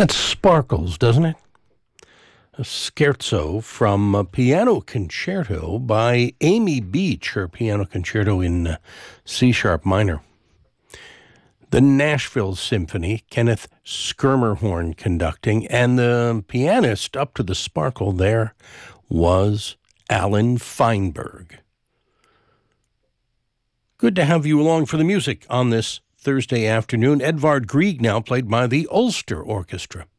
That sparkles, doesn't it? A scherzo from a piano concerto by Amy Beach, her piano concerto in C-sharp minor. The Nashville Symphony, Kenneth Schermerhorn conducting, and the pianist up to the sparkle there was Alan Feinberg. Good to have you along for the music on this Thursday afternoon. Edvard Grieg now played by the Ulster Orchestra.